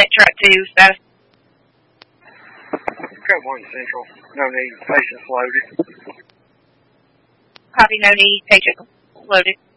Truck 2 status. Code 1 Central. No need. Patients loaded. Copy, no need. Patient loaded.